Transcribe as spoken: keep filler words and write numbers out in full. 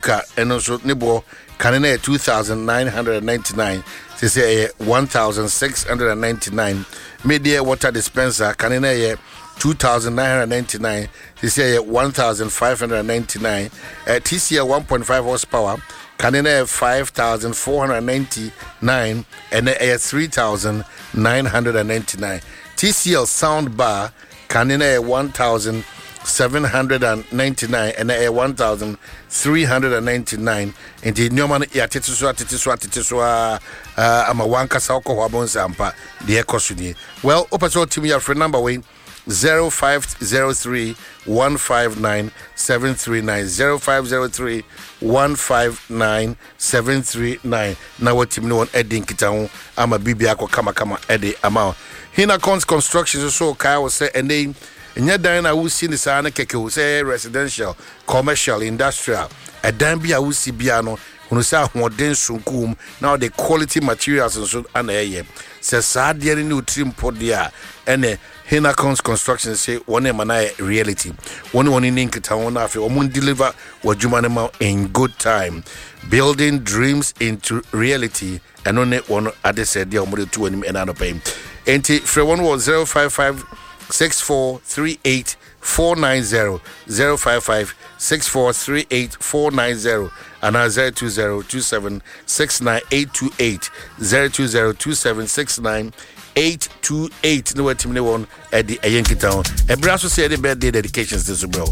cooker and also nibo kanene two thousand nine hundred ninety-nine. They say one thousand six hundred ninety-nine. Media water dispenser kanene two thousand nine hundred ninety-nine. They say one thousand five hundred ninety-nine. Uh, T C L one point five horsepower kanene five thousand four hundred ninety-nine and uh, three thousand nine hundred ninety-nine. T C L sound bar kanene one thousand seven hundred ninety-nine and uh, one thousand three hundred ninety-nine. And the Newman Yatitiswa Titiswa Titiswa Amawanka Sauko Wabonsampa, the Ecosuni. Well, Opaso Timmy, your friend number way zero five zero three one five nine seven three nine zero five zero three one five nine seven three nine. Now, what Tim no one Edding Kitao, I'm a Bibiako Kama Kama Eddie Amount. Hinacons Construction, so Kyle say, and they Nya dan na wusi ni sana keke wo say residential, commercial, industrial. A dan bia wusi bia no, unu say ahoden sunkum na the quality materials nso ana eye. Se saa de ni utrim podia ene Hinacons Construction say one mana reality. One one ni nkita won afi omun deliver wajuma ne ma in good time. Building dreams into reality. And on it one ade said dia omo two anim enano pay. Enti free one was zero five five six four three eight four nine zero zero five five six four three eight four nine zero and now zero two zero two seven six nine eight two eight zero two zero two seven six nine eight two eight. No what team one at the Yankee Town. A brass will say the birthday dedications this bro.